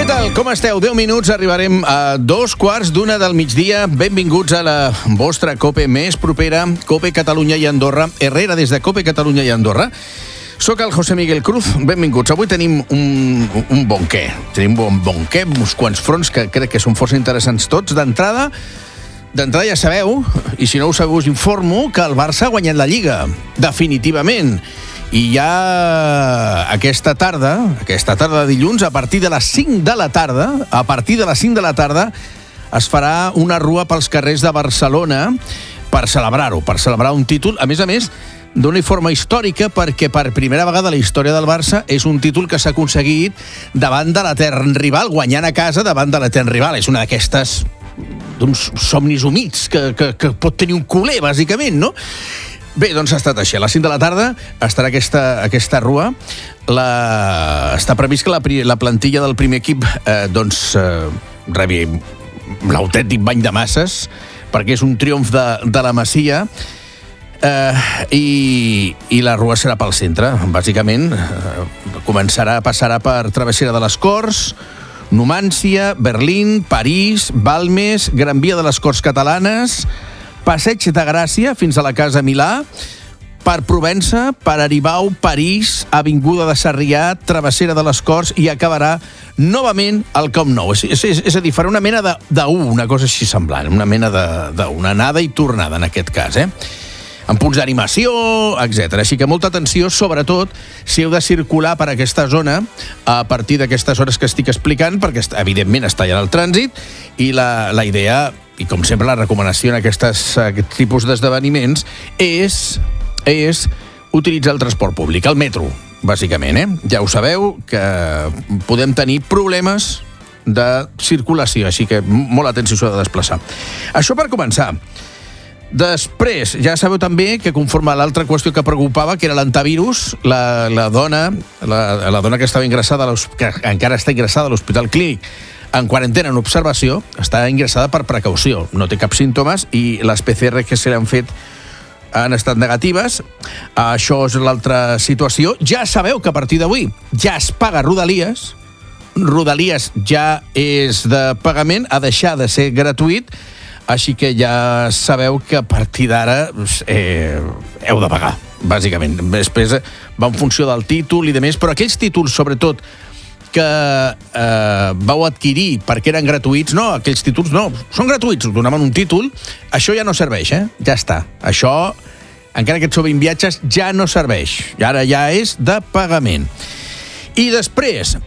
Què tal? Com esteu? 10 minuts, arribarem a 2:15 del migdia. Benvinguts a la vostra COPE més propera, COPE Catalunya i Andorra. Herrera, des de COPE Catalunya i Andorra. Soc el José Miguel Cruz. Benvinguts. Avui tenim un bon què. Tenim un bon què, uns quants fronts que crec que són força interessants tots. D'entrada ja sabeu, i si no ho sabeu us informo, que el Barça ha guanyat la Lliga. Definitivament. I ja aquesta tarda de dilluns, a partir de les 5 de la tarda, es farà una rua pels carrers de Barcelona per celebrar-ho, per celebrar un títol, a més, d'una forma històrica, perquè per primera vegada a la història del Barça és un títol que s'ha aconseguit davant de l'etern rival, guanyant a casa davant de l'etern rival. És una d'aquestes d'uns somnis humits que pot tenir un culer, bàsicament, no? Bé, doncs ha estat així. A les 5 de la tarda estarà aquesta rua. Està previst que la plantilla del primer equip rebi l'autèntic bany de masses, perquè és un triomf de la Masia, i la rua serà pel centre, bàsicament. Passarà per Travessera de les Corts, Numància, Berlín, París, Balmes, Gran Via de les Corts Catalanes, Passeig de Gràcia fins a la Casa Milà, per Provença, per Aribau, París, Avinguda de Sarrià, Travessera de les Corts, i acabarà novament al Camp Nou. És a dir, farà una mena una cosa així semblant, una mena d'una anada i tornada, en aquest cas, amb punts d'animació, etc. Així que molta atenció, sobretot si heu de circular per aquesta zona a partir d'aquestes hores que estic explicant, perquè evidentment està allà el trànsit, i la idea, i com sempre la recomanació en aquest tipus d'esdeveniments, és utilitzar el transport públic, el metro, bàsicament. Ja ho sabeu, que podem tenir problemes de circulació, així que molt atenció s'ho ha de desplaçar. Això per començar. Després, ja sabeu també que conforme a l'altra qüestió que preocupava, que era l'antivirus, la dona que estava ingressada, que encara està ingressada a l'Hospital Clínic en quarantena, en observació, està ingressada per precaució, no té cap símptomes, i les PCR que se li han fet han estat negatives. Això és l'altra situació. Ja sabeu que a partir d'avui ja es paga Rodalies. Rodalies ja és de pagament, ha deixat de ser gratuït, així que ja sabeu que a partir d'ara heu de pagar, bàsicament. Després va en funció del títol i de més, però aquells títols, sobretot, que vau adquirir perquè eren gratuïts, no, aquells títols no, són gratuïts, us donaven un títol, això ja no serveix, ja està. Això, encara que et sobrin viatges, ja no serveix. Ara ja és de pagament. I després,